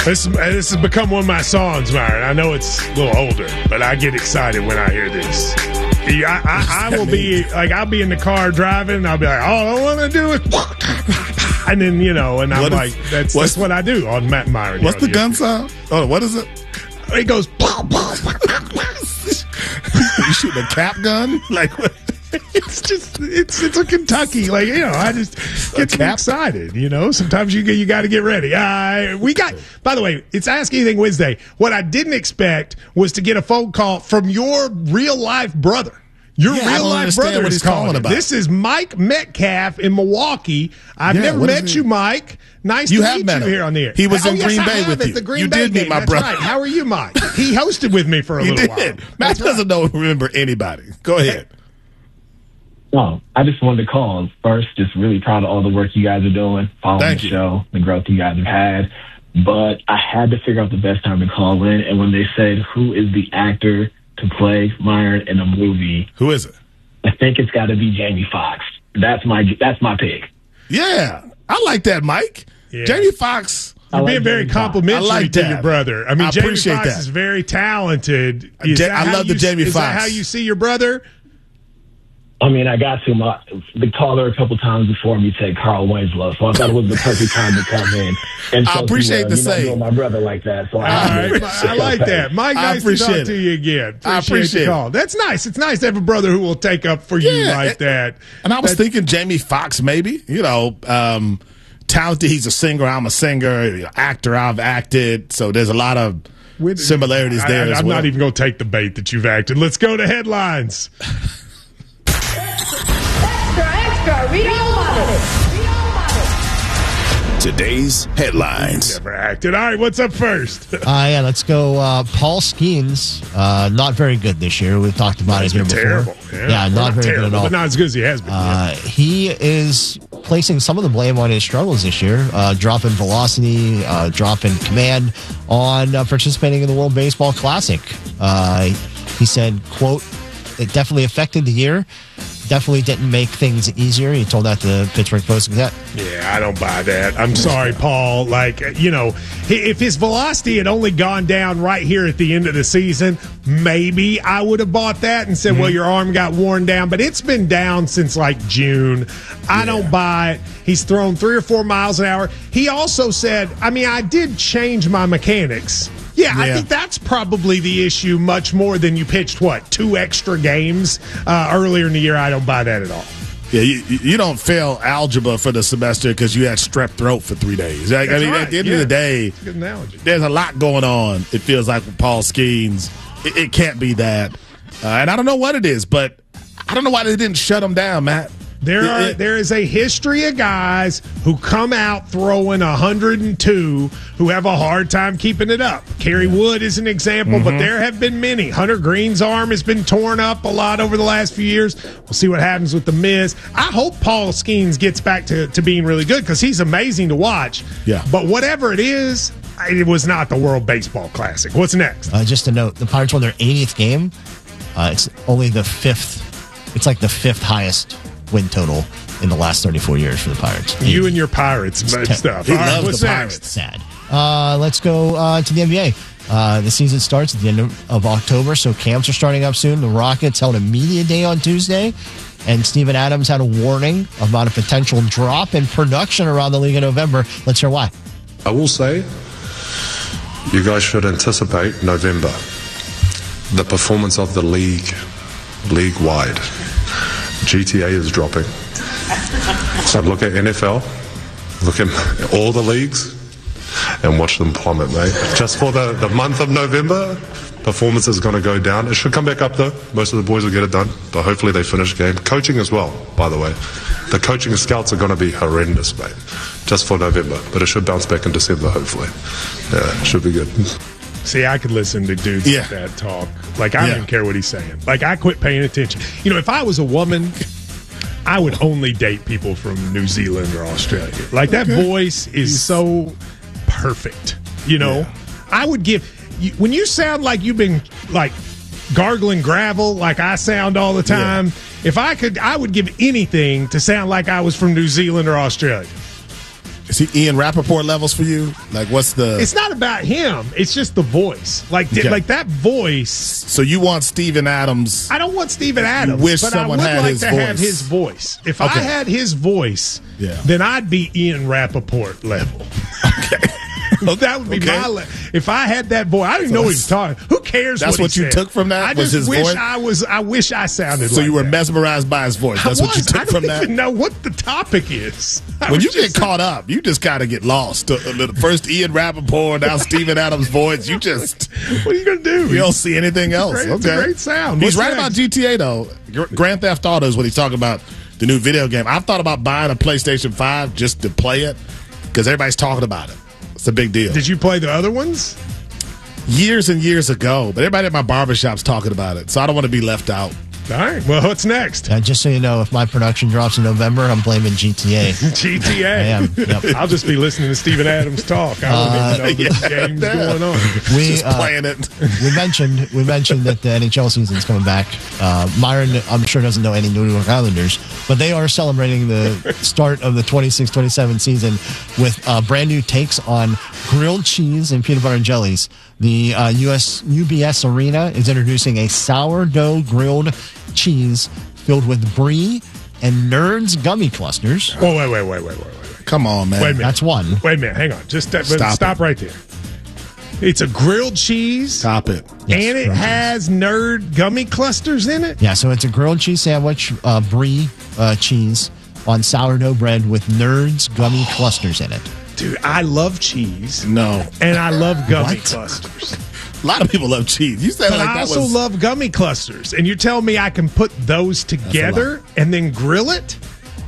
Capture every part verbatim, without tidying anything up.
This, this has become one of my songs, Myron. I know it's a little older, but I get excited when I hear this. Yeah, I, I, I will be like, I'll be in the car driving, and I'll be like, all I want to do is, and then, you know, and I'm what like, is, that's, that's what I do on Matt Myron. What's the gun sound? Oh, what is it? It goes, you shooting a cap gun? Like, what? It's just it's it's a Kentucky, like, you know, I just get me excited, you know. Sometimes you you got to get ready. Uh, we got, by the way, it's Ask Anything Wednesday. What I didn't expect was to get a phone call from your real life brother. Your yeah, real life brother what is he's calling, calling about. This is Mike Metcalf in Milwaukee. I've yeah, never met you, Mike. Nice you to have meet met you him. here on the air. He was oh, in yes, Green I Bay have with at you. The Green you Bay did meet game. my That's brother. Right. How are you, Mike? He hosted with me for a he little did. while. Matt doesn't know remember anybody. Go ahead. No, I just wanted to call first. Just really proud of all the work you guys are doing, following Thank the you. show, the growth you guys have had. But I had to figure out the best time to call in. And when they said, who is the actor to play Myron in a movie? Who is it? I think it's got to be Jamie Foxx. That's my that's my pick. Yeah, I like that, Mike. Yeah. Jamie Foxx. You're like being very Jamie complimentary like to that. your brother. I mean, I Jamie appreciate Foxx that. is very talented. Is Ja- that I how love the you- Jamie Is that Foxx. how you see your brother? I mean, I got to my the caller a couple times before me said Carl Winslow, so I thought it was the perfect time to come in. And I so appreciate you, uh, the you're not same. doing my brother like that. So All I, right, I like that, Mike. I Nice to appreciate talk it. to you again. Appreciate I appreciate the it. call. That's nice. It's nice to have a brother who will take up for you Yeah, like it- that. And I was That- thinking Jamie Foxx, maybe. You know, um, talented. He's a singer. I'm a singer. Actor. I've acted. So there's a lot of With- similarities I, there I, as I'm well. not even going to take the bait that you've acted. Let's go to headlines. Extra, extra, read all about it. Read all about it. Today's headlines. Never acted. All right, what's up first? Uh, yeah, let's go. Uh, Paul Skeens, uh, not very good this year. We've talked about He's it here been before. terrible. Yeah, Yeah, Well, not, very terrible, good at all. but not as good as he has been. Uh, he is placing some of the blame on his struggles this year, uh, dropping velocity, uh, dropping command on uh, participating in the World Baseball Classic. Uh, he said, quote, it definitely affected the year. Definitely didn't make things easier. He told that to Pittsburgh Post-Gazette. Yeah, I don't buy that. I'm sorry, Paul. Like, you know, if his velocity had only gone down right here at the end of the season, maybe I would have bought that and said, mm-hmm. well, your arm got worn down. But it's been down since like June. I yeah. don't buy it. He's thrown three or four miles an hour. He also said, I mean, I did change my mechanics. Yeah, yeah, I think that's probably the issue much more than you pitched, what, two extra games uh, earlier in the year. I don't buy that at all. Yeah, you, you don't fail algebra for the semester because you had strep throat for three days. Like, I mean, right. at the end yeah. of the day, good analogy. There's a lot going on, it feels like, with Paul Skeens. It, it can't be that. Uh, and I don't know what it is, but I don't know why they didn't shut him down, Matt. There are it, it, there is a history of guys who come out throwing one hundred two who have a hard time keeping it up. Kerry Wood is an example, mm-hmm. but there have been many. Hunter Green's arm has been torn up a lot over the last few years. We'll see what happens with the Miz. I hope Paul Skeens gets back to, to being really good because he's amazing to watch. Yeah. But whatever it is, it was not the World Baseball Classic. What's next? Uh, just a note, the Pirates won their eightieth game. Uh, it's only the fifth. It's like the fifth highest win total in the last thirty-four years for the Pirates. You and your Pirates and te- stuff. He All right, loves what's the next? Pirates. Sad. Uh, let's go uh, to the N B A. Uh, the season starts at the end of, of October, so camps are starting up soon. The Rockets held a media day on Tuesday, and Steven Adams had a warning about a potential drop in production around the league in November. Let's hear why. I will say, you guys should anticipate November. The performance of the league, league-wide. G T A is dropping. So look at N F L, look at all the leagues, and watch them plummet, mate. Just for the, the month of November, performance is going to go down. It should come back up, though. Most of the boys will get it done, but hopefully they finish game. Coaching as well, by the way. The coaching scouts are going to be horrendous, mate, just for November. But it should bounce back in December, hopefully. Yeah, it should be good. See, I could listen to dudes yeah. like that talk. Like, I yeah. don't care what he's saying. Like, I quit paying attention. You know, if I was a woman, I would only date people from New Zealand or Australia. Like, that okay. voice is he's... so perfect. You know? Yeah. I would give you, when you sound like you've been, like, gargling gravel like I sound all the time, yeah. if I could, I would give anything to sound like I was from New Zealand or Australia. Is he Ian Rappaport levels for you? Like, what's the? It's not about him. It's just the voice. Like, Okay. like that voice. So you want Steven Adams? I don't want Steven Adams, wish but someone I would had like his to have voice. his voice. If Okay. I had his voice, Yeah. then I'd be Ian Rappaport level. Okay. That would be Okay. my level. If I had that voice, I don't even know what he's talking. Who cares? That's what, what he you said? took from that? I Was just his wish voice? I was. I wish I sounded. So like you were that. mesmerized by his voice. That's I what you was. took I don't from that. even know what the topic is. I When was you get just- caught up, you just kind of get lost. Uh, uh, First Ian Rappaport, now Steven Adams' voice. You just what are you gonna do? you don't see anything else. Great- it's okay, a great sound. He's What's right next? about G T A though. Gr- Grand Theft Auto is what he's talking about. The new video game. I've thought about buying a PlayStation five just to play it because everybody's talking about it. It's a big deal. Did you play the other ones? Years and years ago, but everybody at my barbershop's talking about it, so I don't want to be left out. All right. Well, what's next? Uh, just so you know, if my production drops in November, I'm blaming G T A. G T A. I am. Yep. I'll just be listening to Steven Adams talk. I don't Uh, even know the yeah. game's going on. We Just uh, playing it. we mentioned we mentioned that the N H L season's coming back. Uh, Myron, I'm sure, doesn't know any New York Islanders, but they are celebrating the start of the twenty-six twenty-seven season with uh, brand new takes on grilled cheese and peanut butter and jellies. The uh, U S U B S Arena is introducing a sourdough grilled cheese filled with brie and Nerds gummy clusters. Oh, wait, wait, wait, wait, wait, wait. Come on, man. Wait a minute. That's one. Wait a minute. Hang on. Just uh, but Stop stop it. right there. It's a grilled cheese, Stop it. Yes, and it grilled has nerd gummy clusters in it. Yeah, so it's a grilled cheese sandwich, uh, brie uh, cheese on sourdough bread with Nerds gummy clusters in it. Dude, I love cheese, No. and I love gummy What? clusters. A lot of people love cheese. You said But like I that also was. love gummy clusters. And you're telling me I can put those together and then grill it?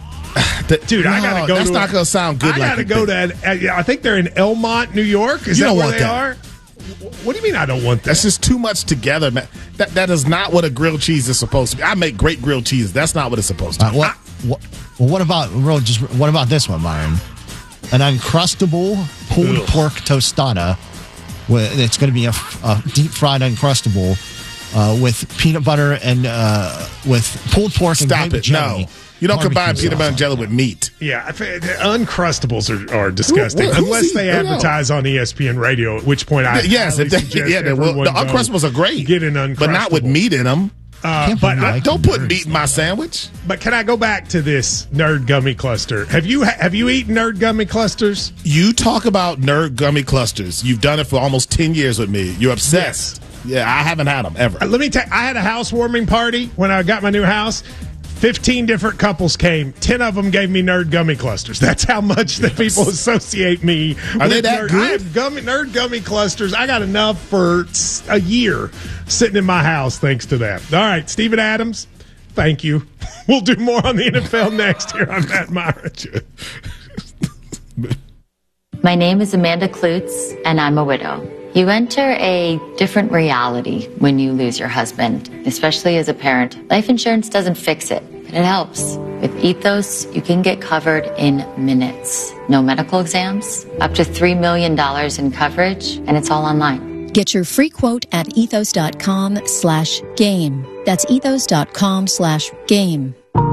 Dude, I No, got to go That's to not a- going to sound good. I like got to you go think. to, I think they're in Elmont, New York. Is You that don't where want they that. are? What do you mean I don't want that? That's just too much together, man. That that is not what a grilled cheese is supposed to be. I make great grilled cheese. That's not what it's supposed to Uh, be. what, what, well, what about real? Just what about this one, Myron? An uncrustable pulled Ugh. pork tostada. With, it's going to be a, f- a deep fried uncrustable uh, with peanut butter and uh, with pulled pork and Stop grape it. jelly. No. You don't combine Barbecue peanut butter and sauce. jelly with meat. Yeah, I think the Uncrustables are, are disgusting Who- who's unless he? they Who knows? advertise on E S P N Radio. At which point, I yes, highly if they, suggest yeah, they will. everyone The go Uncrustables are great. Get an Uncrustable, but not with meat in them. Uh, Can't but believe I, I- Don't put Nerds. meat in my sandwich. but can I go back to this nerd gummy cluster? Have you have you eaten nerd gummy clusters? You talk about nerd gummy clusters. You've done it for almost ten years with me. You're obsessed. Yeah, I haven't had them ever. Uh, Let me tell you, I had a housewarming party when I got my new house. Fifteen different couples came. Ten of them gave me nerd gummy clusters. That's how much that people associate me. Are with they that nerd. good? I have gummy, nerd gummy clusters. I got enough for s- a year sitting in my house thanks to that. All right, Steven Adams, thank you. We'll do more on the N F L next here on Matt Myra. My name is Amanda Klutz, and I'm a widow. You enter a different reality when you lose your husband, especially as a parent. Life insurance doesn't fix it, but it helps. With Ethos, you can get covered in minutes. No medical exams, up to three million dollars in coverage, and it's all online. Get your free quote at ethos.com slash game. That's ethos.com slash game.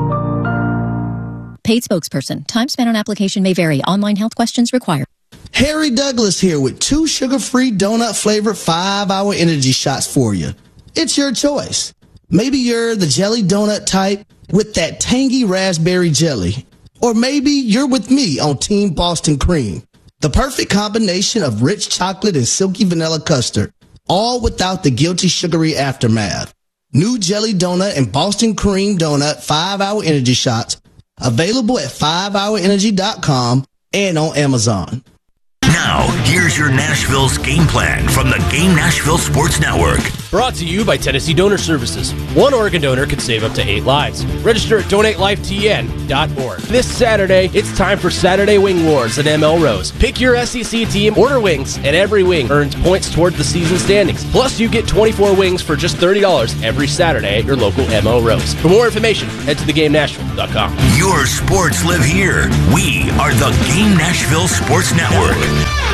Paid spokesperson. Time spent on application may vary. Online health questions required. Harry Douglas here with two sugar-free donut-flavored five-hour energy shots for you. It's your choice. Maybe you're the jelly donut type with that tangy raspberry jelly. Or maybe you're with me on Team Boston Cream. The perfect combination of rich chocolate and silky vanilla custard, all without the guilty sugary aftermath. New jelly donut and Boston Cream donut five-hour energy shots available at five hour energy dot com and on Amazon. Now, here's your Nashville's game plan from the Game Nashville Sports Network. Brought to you by Tennessee Donor Services. One organ donor could save up to eight lives. Register at donate life T N dot org. This Saturday, it's time for Saturday Wing Wars at M L Rose. Pick your S E C team, order wings, and every wing earns points toward the season standings. Plus, you get twenty-four wings for just thirty dollars every Saturday at your local M L Rose. For more information, head to the game nashville dot com. Your sports live here. We are the Game Nashville Sports Network.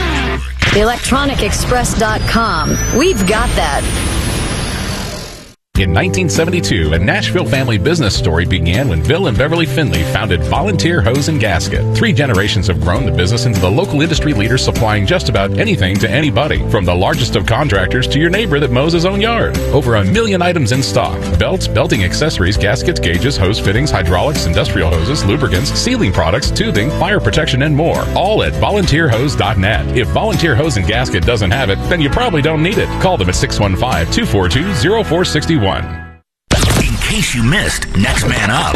the electronic express dot com. We've got that. In nineteen seventy-two, a Nashville family business story began when Bill and Beverly Finley founded Volunteer Hose and Gasket. Three generations have grown the business into the local industry leader supplying just about anything to anybody, from the largest of contractors to your neighbor that mows his own yard. Over a million items in stock: belts, belting accessories, gaskets, gauges, hose fittings, hydraulics, industrial hoses, lubricants, sealing products, tubing, fire protection, and more. All at volunteer hose dot net. If Volunteer Hose and Gasket doesn't have it, then you probably don't need it. Call them at six one five, two four two, zero four six one. In case you missed Next Man Up.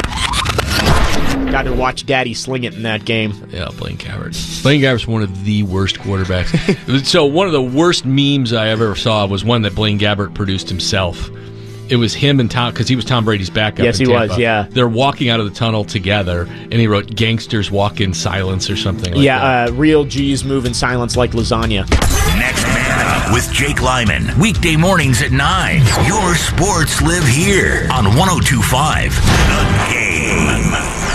Got to watch Daddy sling it in that game. Yeah, Blaine Gabbert. Blaine Gabbert's one of the worst quarterbacks. So one of the worst memes I ever saw was one that Blaine Gabbert produced himself. It was him and Tom, because he was Tom Brady's backup. Yes, in he Tampa. was, yeah. They're walking out of the tunnel together, and he wrote, "Gangsters walk in silence," or something like yeah, that. Yeah, uh, real G's move in silence like lasagna. Next Man Up with Jake Lyman. Weekday mornings at nine. Your sports live here on one oh two point five The Game.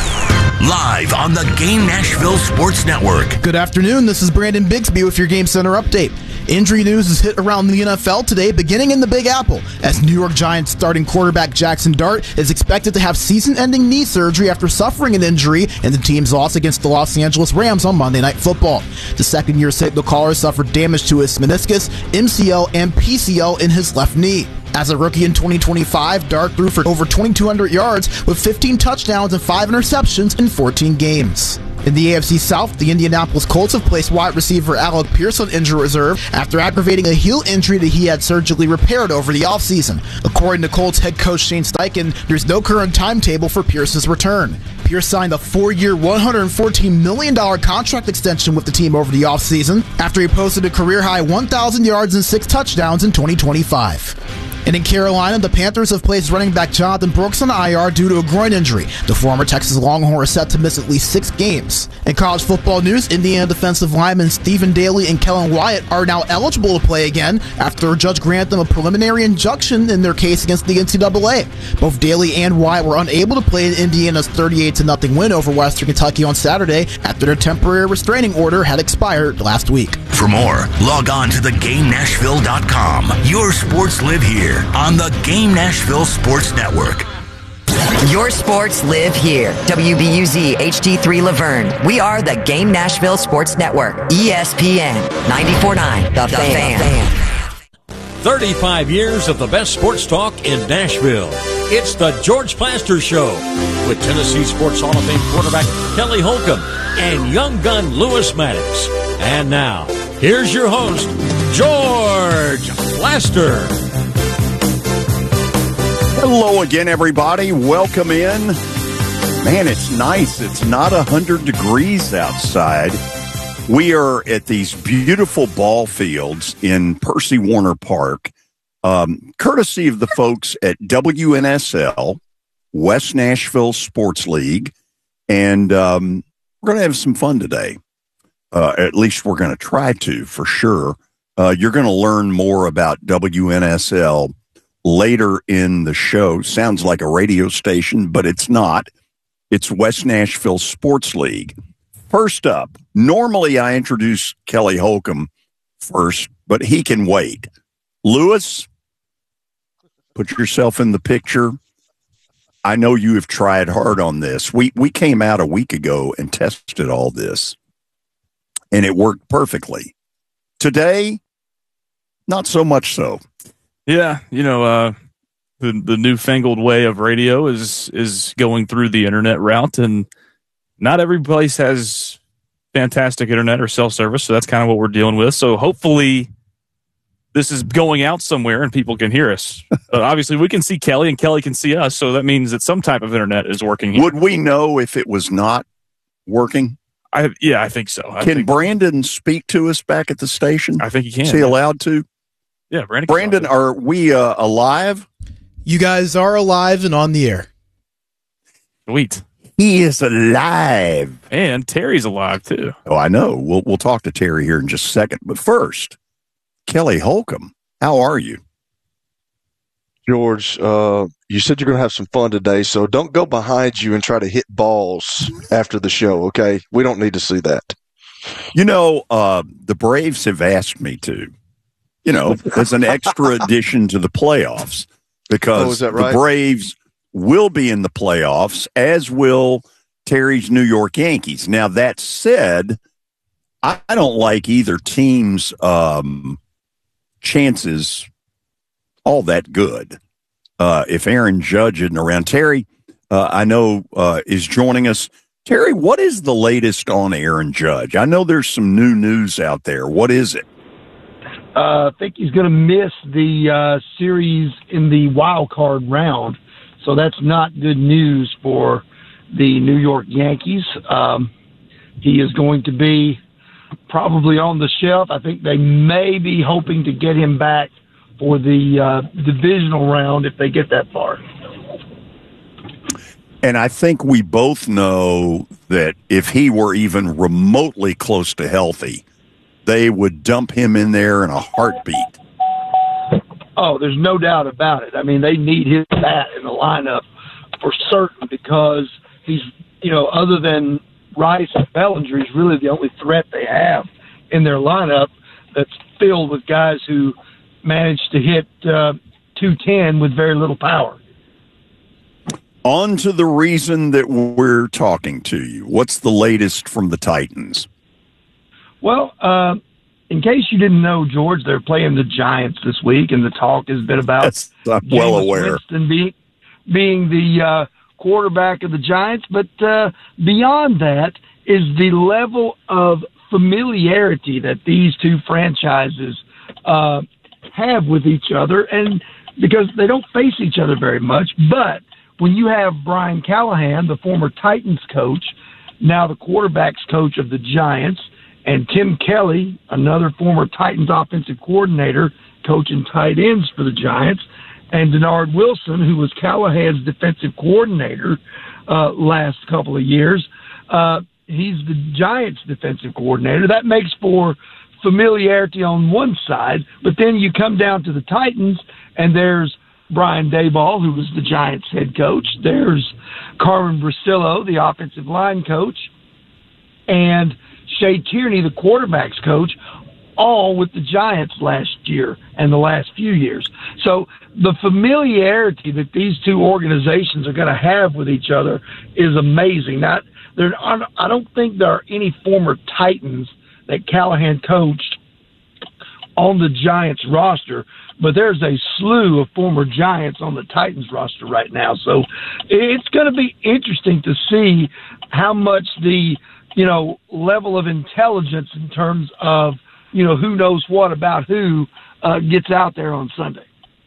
Live on the Game Nashville Sports Network. Good afternoon. This is Brandon Bigsby with your Game Center update. Injury news has hit around the N F L today, beginning in the Big Apple, as New York Giants starting quarterback Jackson Dart is expected to have season-ending knee surgery after suffering an injury in the team's loss against the Los Angeles Rams on Monday Night Football. The second-year signal caller suffered damage to his meniscus, M C L, and P C L in his left knee. As a rookie in twenty twenty-five, Dart threw for over twenty-two hundred yards with fifteen touchdowns and five interceptions in fourteen games. In the A F C South, the Indianapolis Colts have placed wide receiver Alec Pierce on injury reserve after aggravating a heel injury that he had surgically repaired over the offseason. According to Colts head coach Shane Steichen, there's no current timetable for Pierce's return. Pierce signed a four-year, one hundred fourteen million dollars contract extension with the team over the offseason after he posted a career-high one thousand yards and six touchdowns in twenty twenty-five. And in Carolina, the Panthers have placed running back Jonathan Brooks on I R due to a groin injury. The former Texas Longhorn is set to miss at least six games. In college football news, Indiana defensive linemen Stephen Daly and Kellen Wyatt are now eligible to play again after a judge granted them a preliminary injunction in their case against the N C double A. Both Daly and Wyatt were unable to play in Indiana's thirty-eight to nothing win over Western Kentucky on Saturday after their temporary restraining order had expired last week. For more, log on to the game nashville dot com. Your sports live here on the Game Nashville Sports Network. Your sports live here. W B U Z H D three Laverne. We are the Game Nashville Sports Network. E S P N ninety-four point nine The, the Fan. Fan. thirty-five years of the best sports talk in Nashville. It's the George Plaster Show with Tennessee Sports Hall of Fame quarterback Kelly Holcomb and young gun Lewis Maddox. And now, here's your host, George Plaster. Hello again, everybody. Welcome in. Man, it's nice. It's not one hundred degrees outside. We are at these beautiful ball fields in Percy Warner Park, um, courtesy of the folks at W N S L, West Nashville Sports League, and um, we're going to have some fun today. Uh, at least we're going to try to, for sure. Uh, you're going to learn more about W N S L later in the show. Sounds like a radio station, but it's not. It's West Nashville Sports League. First up, normally I introduce Kelly Holcomb first, but he can wait. Lewis, put yourself in the picture. I know you have tried hard on this. We we came out a week ago and tested all this, and it worked perfectly. Today, not so much so. Yeah, you know, uh, the the newfangled way of radio is is going through the internet route, and not every place has fantastic internet or cell service, so that's kind of what we're dealing with. So hopefully this is going out somewhere and people can hear us. But obviously we can see Kelly and Kelly can see us, so that means that some type of internet is working here. Would we know if it was not working? I yeah, I think so. I can think Brandon speak to us back at the station? I think he can. Is he allowed to? Yeah, Brandon. Brandon, are we uh, alive? You guys are alive and on the air. Sweet. He is alive. And Terry's alive, too. Oh, I know. We'll we'll talk to Terry here in just a second. But first, Kelly Holcomb, how are you? George, uh, you said you're going to have some fun today, so don't go behind you and try to hit balls after the show, okay? We don't need to see that. You know, uh, the Braves have asked me to. You know, as an extra addition to the playoffs. because Oh, is that right? the Braves will be in the playoffs, as will Terry's New York Yankees. Now, that said, I I don't like either team's um, chances all that good. Uh, if Aaron Judge isn't around, Terry, uh, I know, uh, is joining us. Terry, what is the latest on Aaron Judge? I know there's some new news out there. What is it? Uh, I think he's going to miss the uh, series in the wild card round, so that's not good news for the New York Yankees. Um, he is going to be probably on the shelf. I think they may be hoping to get him back for the uh, divisional round if they get that far. And I think we both know that if he were even remotely close to healthy, they would dump him in there in a heartbeat. Oh, there's no doubt about it. I mean, they need his bat in the lineup for certain because he's, you know, other than Rice and Bellinger, he's really the only threat they have in their lineup that's filled with guys who manage to hit uh, two ten with very little power. On to the reason that we're talking to you. What's the latest from the Titans? Well, uh, in case you didn't know, George, they're playing the Giants this week, and the talk has been about Yes, I'm well Jameis aware. Winston being, being the uh, quarterback of the Giants. But uh, beyond that is the level of familiarity that these two franchises uh, have with each other, and because they don't face each other very much, but when you have Brian Callahan, the former Titans coach, now the quarterback's coach of the Giants, and Tim Kelly, another former Titans offensive coordinator, coaching tight ends for the Giants, and Denard Wilson, who was Callahan's defensive coordinator uh, last couple of years, uh, he's the Giants' defensive coordinator. That makes for familiarity on one side, but then you come down to the Titans, and there's Brian Daboll, who was the Giants' head coach. There's Carmen Brasillo, the offensive line coach, and Shea Tierney, the quarterback's coach, all with the Giants last year and the last few years. So the familiarity that these two organizations are going to have with each other is amazing. Not, there, I don't think there are any former Titans that Callahan coached on the Giants roster, but there's a slew of former Giants on the Titans roster right now. So it's going to be interesting to see how much the, you know, level of intelligence in terms of, you know, who knows what about who uh, gets out there on Sunday.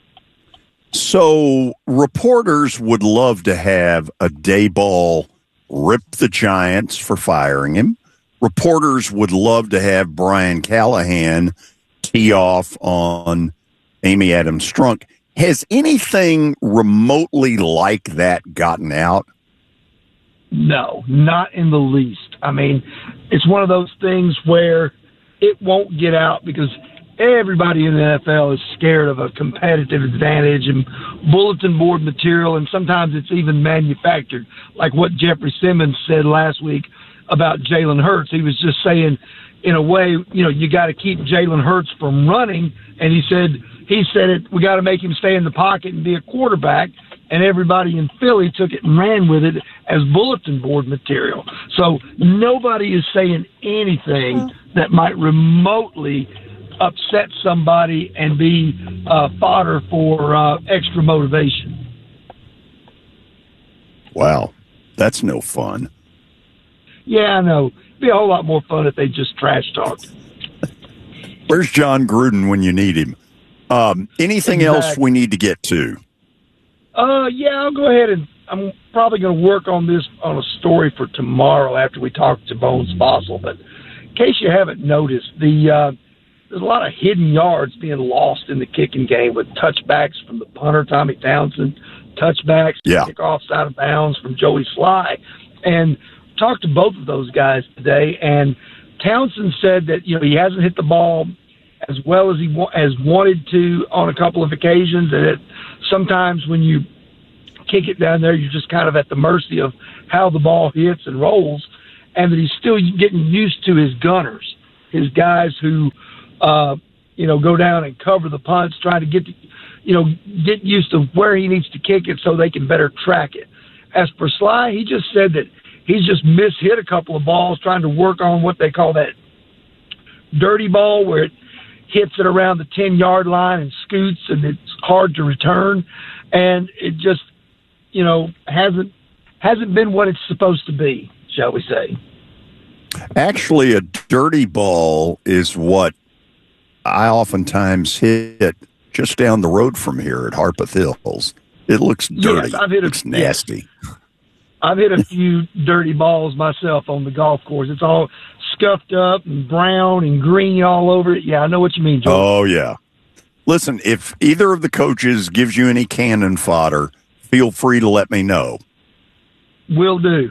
So reporters would love to have a Daboll rip the Giants for firing him. Reporters would love to have Brian Callahan tee off on Amy Adams Strunk. Has anything remotely like that gotten out? No, not in the least. I mean, it's one of those things where it won't get out because everybody in the N F L is scared of a competitive advantage and bulletin board material, and sometimes it's even manufactured, like what Jeffrey Simmons said last week about Jalen Hurts. He was just saying, in a way, you know, you got to keep Jalen Hurts from running, and he said he said it. We got to make him stay in the pocket and be a quarterback. And everybody in Philly took it and ran with it as bulletin board material. So nobody is saying anything that might remotely upset somebody and be uh, fodder for uh, extra motivation. Wow, that's no fun. Yeah, I know. It'd be a whole lot more fun if they just trash talked. Where's John Gruden when you need him? Um, anything Exactly. else we need to get to? Uh, yeah, I'll go ahead and I'm probably going to work on this on a story for tomorrow after we talk to Bones Fossil. But in case you haven't noticed, the uh, there's a lot of hidden yards being lost in the kicking game with touchbacks from the punter Tommy Townsend, touchbacks, Yeah. kickoffs out of bounds from Joey Sly, and talked to both of those guys today. And Townsend said that you know he hasn't hit the ball as well as he wa- has wanted to on a couple of occasions, and it, sometimes when you kick it down there, you're just kind of at the mercy of how the ball hits and rolls, and that he's still getting used to his gunners, his guys who, uh, you know, go down and cover the punts, trying to get the, you know, get used to where he needs to kick it so they can better track it. As for Sly, he just said that he's just mishit a couple of balls trying to work on what they call that dirty ball, where it hits it around the ten-yard line and scoots, and it's hard to return. And it just, you know, hasn't hasn't been what it's supposed to be, shall we say. Actually, a dirty ball is what I oftentimes hit just down the road from here at Harpeth Hills. It looks dirty. Yes, I've hit a, it's nasty. Yes. I've hit a few dirty balls myself on the golf course. It's all scuffed up and brown and green all over it. Yeah, I know what you mean, George. Oh, yeah. Listen, if either of the coaches gives you any cannon fodder, feel free to let me know. Will do.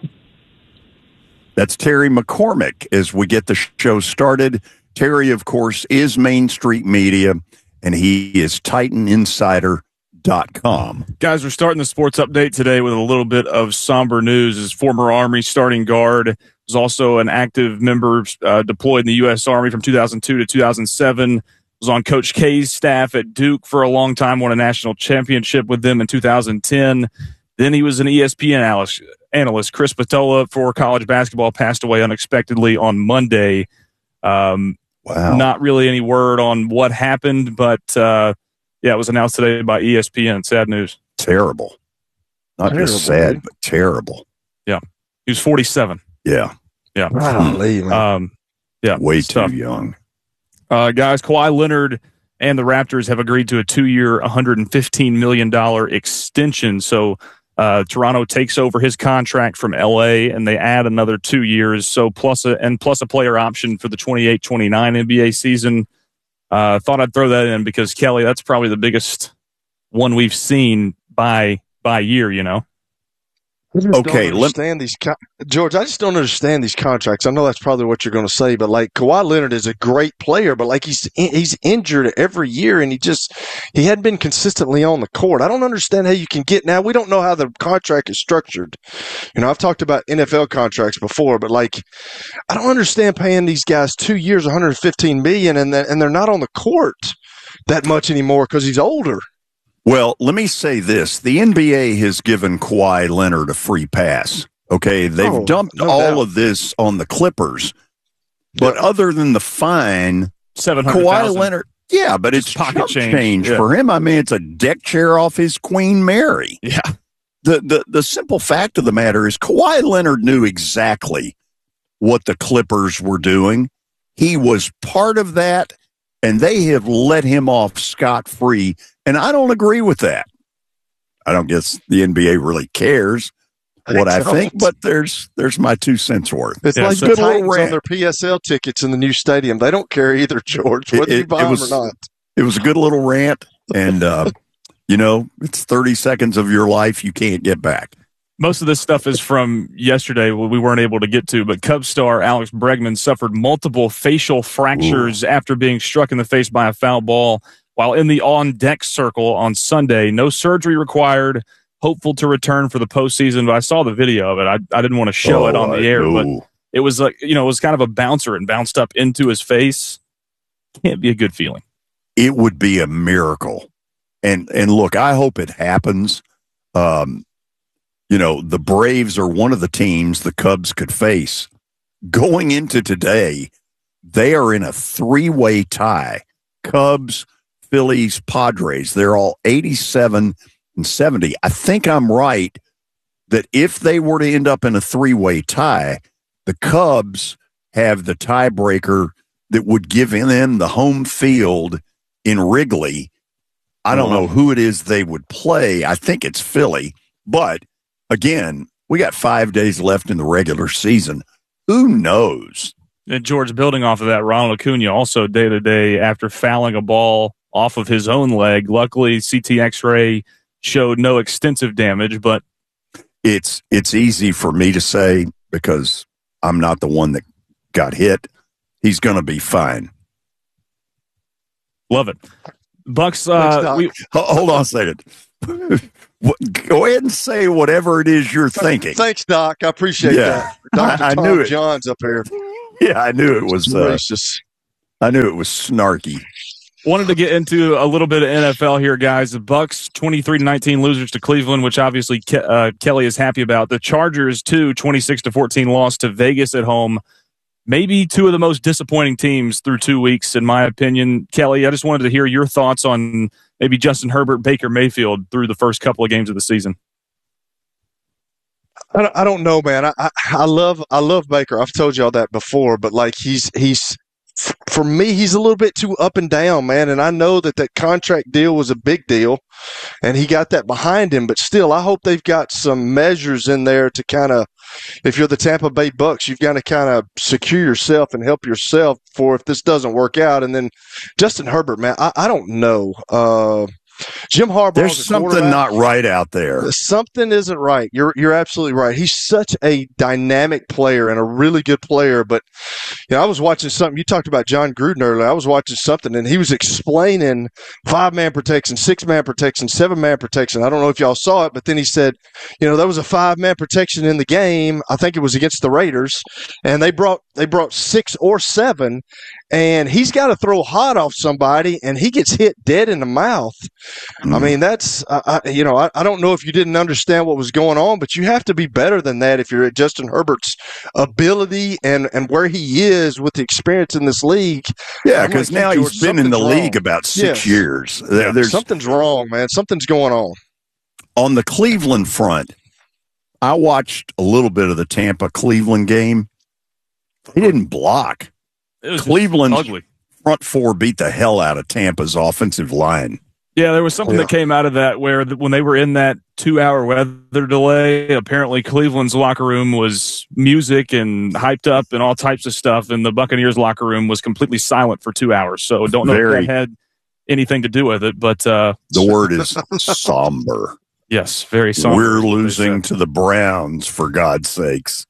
That's Terry McCormick as we get the show started. Terry, of course, is Main Street Media, and he is Titan Insider dot com. Guys, we're starting the sports update today with a little bit of somber news. His former Army starting guard was also an active member uh, deployed in the U S Army from two thousand two to two thousand seven. Was on Coach K's staff at Duke for a long time, won a national championship with them in two thousand ten. Then he was an E S P N analyst. analyst. Chris Patola for college basketball passed away unexpectedly on Monday. Um, wow. Not really any word on what happened, but uh, yeah, it was announced today by E S P N. Sad news. Terrible. Not Terrible, just sad, dude. but terrible. Yeah. He was forty-seven. Yeah. Yeah. Golly, man. Um, yeah. Way stuff. too young. Uh, guys, Kawhi Leonard and the Raptors have agreed to a two-year, one hundred fifteen million dollars extension. So uh, Toronto takes over his contract from L A, and they add another two years. So plus a and plus a player option for the twenty-eight twenty-nine N B A season. Uh, thought I'd throw that in because, Kelly, that's probably the biggest one we've seen by by year, you know? I just Okay, don't understand these co- George. I just don't understand these contracts. I know that's probably what you're going to say, but like Kawhi Leonard is a great player, but like he's he's injured every year, and he just he hadn't been consistently on the court. I don't understand how you can get now. We don't know how the contract is structured. You know, I've talked about N F L contracts before, but like I don't understand paying these guys two years, one hundred fifteen million, and the, and they're not on the court that much anymore because he's older. Well, let me say this. The N B A has given Kawhi Leonard a free pass. Okay, they've Oh, dumped no all doubt. of this on the Clippers. But other than the fine, seven hundred Kawhi thousand Leonard, yeah, but it's pocket pocket change. change, Yeah. for him. I mean, it's a deck chair off his Queen Mary. Yeah. The, the, the simple fact of the matter is Kawhi Leonard knew exactly what the Clippers were doing. He was part of that, and they have let him off scot-free, and I don't agree with that. I don't guess the N B A really cares what I don't. think, but there's there's my two cents worth. It's Yeah, like so the good little Titans on rant. their P S L tickets in the new stadium. They don't care either, George, It- whether you it- buy it them was- or not. It was a good little rant, and, uh, you know, it's thirty seconds of your life you can't get back. Most of this stuff is from yesterday, what we weren't able to get to, but Cubs star Alex Bregman suffered multiple facial fractures after being struck in the face by a foul ball while in the on-deck circle on Sunday. No surgery required, hopeful to return for the postseason, but I saw the video of it. I, I didn't want to show it on the I air, but know. it was like, you know, it was kind of a bouncer and bounced up into his face. Can't be a good feeling. It would be a miracle. And and look, I hope it happens. Um, you know, the Braves are one of the teams the Cubs could face. Going into today, they are in a three-way tie. Cubs, Phillies, Padres. They're all eighty-seven and seventy. I think I'm right that if they were to end up in a three-way tie, the Cubs have the tiebreaker that would give them the home field in Wrigley. I don't know who it is they would play. I think it's Philly. But, again, we got five days left in the regular season. Who knows? And George, building off of that, Ronald Acuna also day to day after fouling a ball off of his own leg. Luckily, C T X-ray showed no extensive damage, but It's it's easy for me to say because I'm not the one that got hit. He's going to be fine. love it. Bucks, Thanks, uh, Doc. we, Ho- Hold on a second. What- Go ahead and say whatever it is you're thinking. Thanks, Doc. I appreciate Yeah. that. Doctor I- I Tom knew it. John's up here. Yeah, I knew it was. Uh, Gracious. I knew it was snarky. Wanted to get into a little bit of N F L here, guys. The Bucks twenty-three to nineteen losers to Cleveland, which obviously Ke- uh, Kelly is happy about. The Chargers, too, twenty-six to fourteen loss to Vegas at home. Maybe two of the most disappointing teams through two weeks, in my opinion. Kelly, I just wanted to hear your thoughts on maybe Justin Herbert, Baker Mayfield through the first couple of games of the season. I don't, I don't know, man. I, I I love I love Baker. I've told y'all that before, but like he's he's for me, he's a little bit too up and down, man. And I know that that contract deal was a big deal, and he got that behind him. But still, I hope they've got some measures in there to kind of, if you're the Tampa Bay Bucks, you've got to kind of secure yourself and help yourself for if this doesn't work out. And then Justin Herbert, man, I, I don't know. Uh, Jim Harbaugh. There's something not right out there. Something isn't right. You're you're absolutely right. He's such a dynamic player and a really good player. But you know, I was watching something. You talked about John Gruden earlier. I was watching something, and he was explaining five man protection, six man protection, seven man protection. I don't know if y'all saw it, but then he said, you know, there was a five man protection in the game. I think it was against the Raiders, and they brought they brought six or seven. And he's got to throw hot off somebody, and he gets hit dead in the mouth. Mm. I mean, that's, uh, I, you know, I, I don't know if you didn't understand what was going on, but you have to be better than that if you're at Justin Herbert's ability and, and where he is with the experience in this league. Yeah, because now George, he's been in the wrong. league about six yes. years. Yeah, There's, something's wrong, man. Something's going on. On the Cleveland front, I watched a little bit of the Tampa-Cleveland game. He didn't block. Cleveland's ugly. Front four beat the hell out of Tampa's offensive line. Yeah, there was something yeah. that came out of that where the, when they were in that two-hour weather delay, apparently Cleveland's locker room was music and hyped up and all types of stuff, and the Buccaneers' locker room was completely silent for two hours. So don't know Very, if that had anything to do with it, but uh, the word is somber. Yes, very somber. We're losing to the Browns, for God's sakes.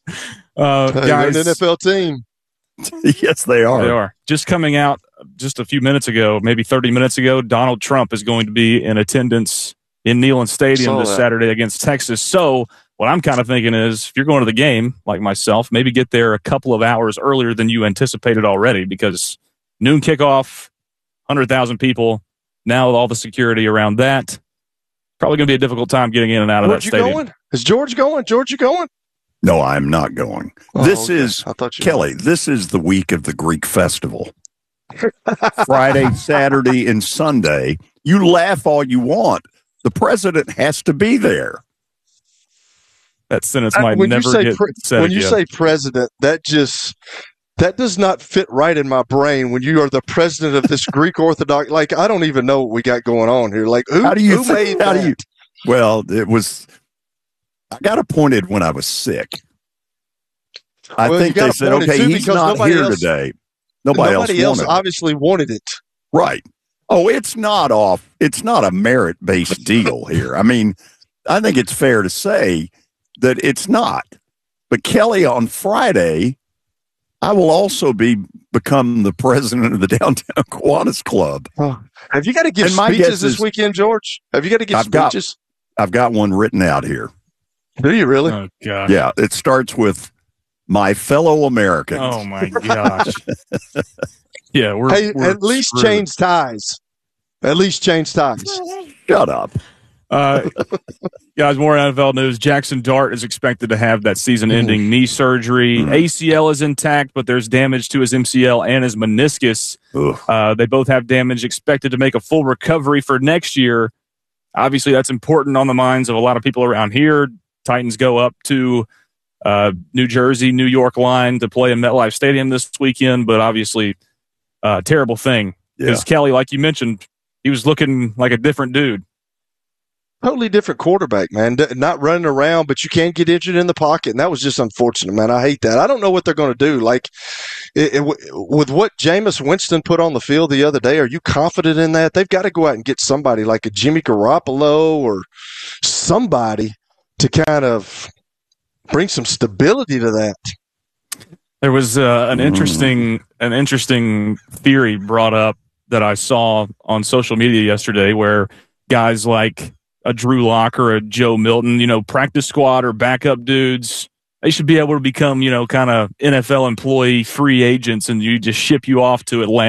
Uh, hey, guys, an N F L team. Yes, they are. They are. Just coming out just a few minutes ago, maybe thirty minutes ago, Donald Trump is going to be in attendance in Neyland Stadium this that. Saturday against Texas. So what I'm kind of thinking is if you're going to the game, like myself, maybe get there a couple of hours earlier than you anticipated already, because noon kickoff, one hundred thousand people, now with all the security around that, probably going to be a difficult time getting in and out of George, that stadium. Going? Is George going? George, you going? No, I'm not going. Oh, this okay. is, I thought you Kelly, were. this is the week of the Greek festival. Friday, Saturday, and Sunday. You laugh all you want. The president has to be there. That sentence might when never you say get pre- said When again. you say president, that just... That does not fit right in my brain when you are the president of this Greek Orthodox. Like, I don't even know what we got going on here. Like, who, how do you who think, made how that? do you, well, it was... I got appointed when I was sick. I well, think they said, okay, he's not here else, today. Nobody, nobody else, else wanted obviously it. wanted it. Right. Oh, it's not off. It's not a merit-based deal here. I mean, I think it's fair to say that it's not. But Kelly, on Friday, I will also be become the president of the Downtown Kiwanis Club. Oh, have you got to give And my speeches guess this is- weekend, George? Have you got to give I've speeches? got, I've got one written out here. Do you really? Oh, gosh. Yeah, it starts with my fellow Americans. Oh, my gosh. yeah, we're, Hey, we're at least screwed. change ties. At least change ties. Shut up. Uh, guys, more N F L news. Jackson Dart is expected to have that season-ending Mm-hmm. knee surgery. Mm-hmm. A C L is intact, but there's damage to his M C L and his meniscus. Uh, they both have damage, expected to make a full recovery for next year. Obviously, that's important on the minds of a lot of people around here. Titans go up to uh, New Jersey, New York line to play in MetLife Stadium this weekend, but obviously, uh, terrible thing. Because Yeah. Kelly, like you mentioned, he was looking like a different dude. Totally different quarterback, man. D- Not running around, but you can get injured in the pocket, and that was just unfortunate, man. I hate that. I don't know what they're going to do. Like, it, it, with what Jameis Winston put on the field the other day, are you confident in that? They've got to go out and get somebody like a Jimmy Garoppolo or somebody to kind of bring some stability to that. There was uh, an interesting an interesting theory brought up that I saw on social media yesterday, where guys like a Drew Lock or a Joe Milton, you know, practice squad or backup dudes, they should be able to become, you know, kind of N F L employee free agents, and you just ship you off to Atlanta.